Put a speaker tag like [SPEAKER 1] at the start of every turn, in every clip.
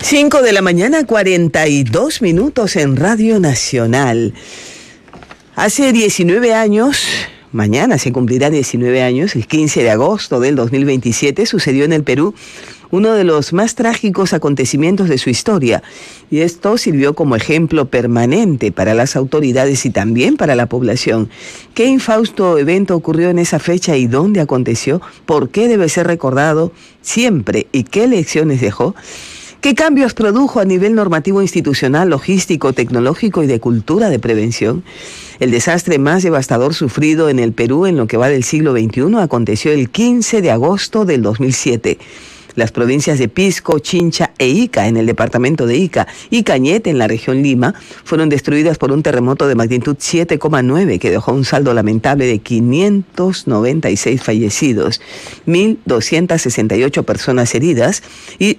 [SPEAKER 1] 5 de la mañana, 42 minutos en Radio Nacional. Hace 19 años, mañana se cumplirá 19 años, el 15 de agosto del 2027, sucedió en el Perú uno de los más trágicos acontecimientos de su historia, y esto sirvió como ejemplo permanente para las autoridades y también para la población. ¿Qué infausto evento ocurrió en esa fecha y dónde aconteció? ¿Por qué debe ser recordado siempre? ¿Y qué lecciones dejó? ¿Qué cambios produjo a nivel normativo, institucional, logístico, tecnológico y de cultura de prevención? El desastre más devastador sufrido en el Perú en lo que va del siglo XXI aconteció el 15 de agosto del 2007. Las provincias de Pisco, Chincha e Ica, en el departamento de Ica, y Cañete, en la región Lima, fueron destruidas por un terremoto de magnitud 7,9 que dejó un saldo lamentable de 596 fallecidos, 1.268 personas heridas y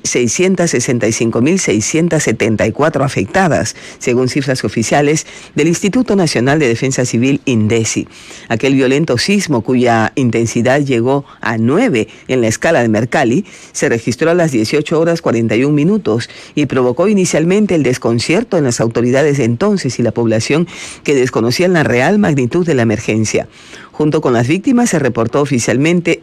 [SPEAKER 1] 665.674 afectadas, según cifras oficiales del Instituto Nacional de Defensa Civil, INDECI. Aquel violento sismo, cuya intensidad llegó a 9 en la escala de Mercalli, se registró a las 18 horas 41 minutos y provocó inicialmente el desconcierto en las autoridades de entonces y la población, que desconocían la real magnitud de la emergencia. Junto con las víctimas se reportó oficialmente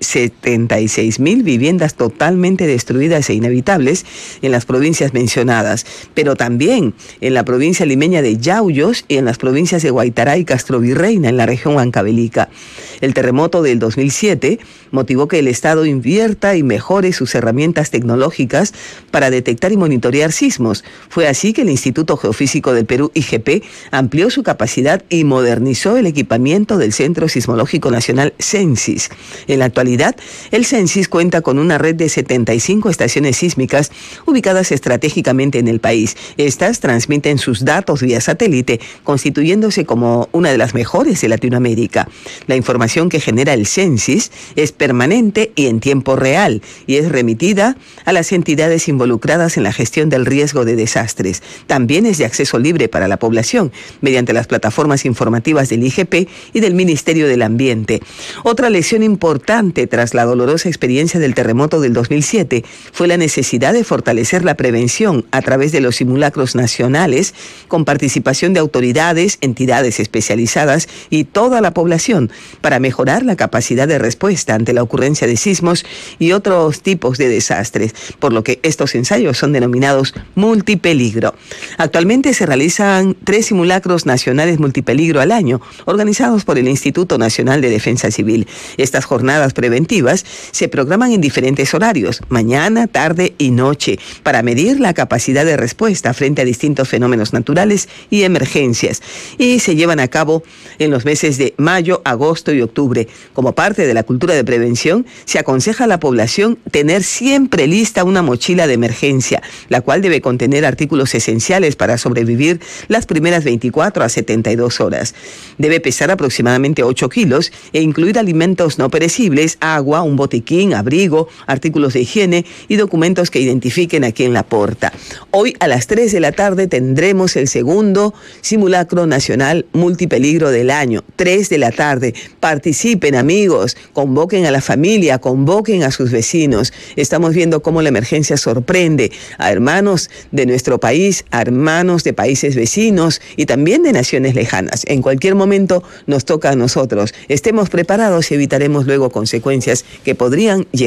[SPEAKER 1] 76.000 viviendas totalmente destruidas e inhabitables en las provincias mencionadas, pero también en la provincia limeña de Yauyos y en las provincias de Guaitará y Castrovirreina, en la región Huancavelica. El terremoto del 2007 motivó que el Estado invierta y mejore sus herramientas tecnológicas para detectar y monitorear sismos. Fue así que el Instituto Geofísico del Perú, IGP, amplió su capacidad y modernizó el equipamiento del Centro Sismológico Nacional CENSIS. En la actualidad, el CENSIS cuenta con una red de 75 estaciones sísmicas ubicadas estratégicamente en el país. Estas transmiten sus datos vía satélite, constituyéndose como una de las mejores de Latinoamérica. La información que genera el CENSIS es permanente y en tiempo real, y es remitida a las entidades involucradas en la gestión del riesgo de desastres. También es de acceso libre para la población, mediante las plataformas informativas del IGP y del Ministerio del Ambiente. Otra lección importante tras la dolorosa experiencia del terremoto del 2007 fue la necesidad de fortalecer la prevención a través de los simulacros nacionales, con participación de autoridades, entidades especializadas y toda la población, para mejorar la capacidad de respuesta ante la ocurrencia de sismos y otros tipos de desastres, por lo que estos ensayos son denominados multipeligro. Actualmente se realizan 3 simulacros nacionales multipeligro al año, organizados por el Instituto Nacional de Defensa Civil. Estas jornadas preventivas se programan en diferentes horarios, mañana, tarde y noche, para medir la capacidad de respuesta frente a distintos fenómenos naturales y emergencias, y se llevan a cabo en los meses de mayo, agosto y octubre. Como parte de la cultura de prevención, se aconseja a la población tener siempre lista una mochila de emergencia, la cual debe contener artículos esenciales para sobrevivir las primeras 24 a 72 horas. Debe pesar aproximadamente 8 kilos e incluir alimentos no perecibles, agua, un botiquín, abrigo, artículos de higiene y documentos que identifiquen a quien la porta. Hoy a las 3 de la tarde tendremos el segundo simulacro nacional multipeligro del año. 3 de la tarde. Participen, amigos, convoquen a la familia, convoquen a sus vecinos. Estamos viendo cómo la emergencia sorprende a hermanos de nuestro país, a hermanos de países vecinos y también de naciones lejanas. En cualquier momento nos toca a nosotros. Estemos preparados y evitaremos luego consecuencias que podrían llegar